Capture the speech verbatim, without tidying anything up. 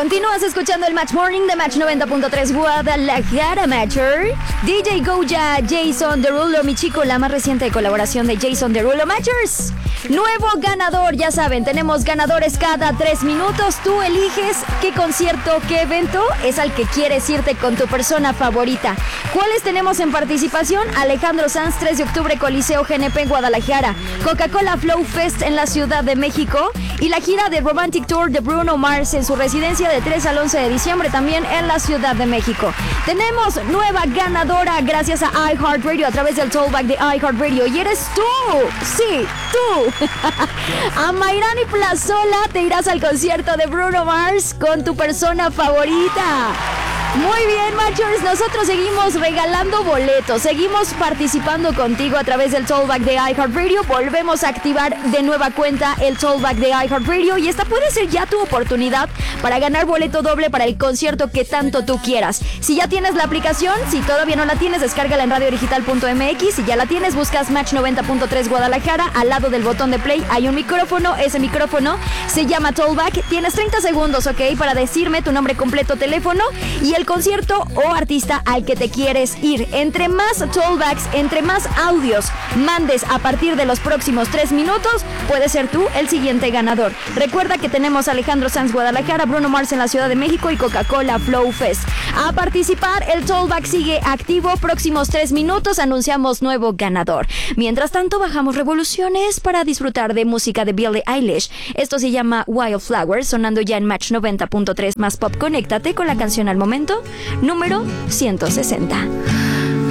Continúas escuchando el Match Morning de Match noventa punto tres Guadalajara, Matcher. D J Goya, Jason Derulo, mi chico, la más reciente colaboración de Jason Derulo, Matchers. Nuevo ganador, ya saben, tenemos ganadores cada tres minutos. Tú eliges qué concierto, qué evento es al que quieres irte con tu persona favorita. ¿Cuáles tenemos en participación? Alejandro Sanz, tres de octubre, Coliseo G N P en Guadalajara. Coca-Cola Flow Fest en la Ciudad de México. Y la gira de Romantic Tour de Bruno Mars en su residencia de tres al once de diciembre también en la Ciudad de México. Tenemos nueva ganadora gracias a iHeartRadio a través del Tollback de iHeartRadio. Y eres tú, sí, tú. A Mayrani Plazola te irás al concierto de Bruno Mars con tu persona favorita. Muy bien, Matchers, nosotros seguimos regalando boletos, seguimos participando contigo a través del Tollback de iHeartRadio. Volvemos a activar de nueva cuenta el Tollback de iHeartRadio y esta puede ser ya tu oportunidad para ganar boleto doble para el concierto que tanto tú quieras. Si ya tienes la aplicación, si todavía no la tienes, descárgala en radio digital punto m x. Si ya la tienes, buscas Match noventa punto tres Guadalajara. Al lado del botón de play hay un micrófono, ese micrófono se llama Tollback. Tienes treinta segundos, ¿ok? Para decirme tu nombre completo, teléfono y el concierto o artista al que te quieres ir. Entre más Tollbacks, entre más audios mandes a partir de los próximos tres minutos, puedes ser tú el siguiente ganador. Recuerda que tenemos a Alejandro Sanz Guadalajara, Bruno Mars en la Ciudad de México y Coca-Cola Flow Fest. A participar, el Tollback sigue activo. Próximos tres minutos anunciamos nuevo ganador. Mientras tanto, bajamos revoluciones para disfrutar de música de Billie Eilish. Esto se llama Wildflower, sonando ya en Match noventa punto tres más Pop. Conéctate con la canción al momento número ciento sesenta.